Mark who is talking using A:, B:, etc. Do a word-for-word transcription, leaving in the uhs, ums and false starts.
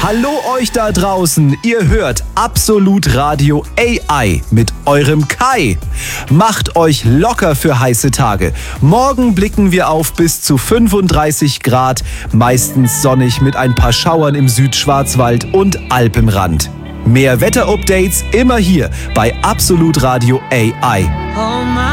A: Hallo euch da draußen, ihr hört Absolut Radio A I mit eurem Kai. Macht euch locker für heiße Tage. Morgen blicken wir auf bis zu fünfunddreißig Grad, meistens sonnig mit ein paar Schauern im Südschwarzwald und Alpenrand. Mehr Wetterupdates immer hier bei Absolut Radio A I.